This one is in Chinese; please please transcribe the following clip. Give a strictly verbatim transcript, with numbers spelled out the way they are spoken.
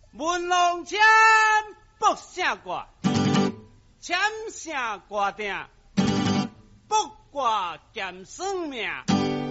文龙签卜啥卦？签啥卦定？卜卦兼算命。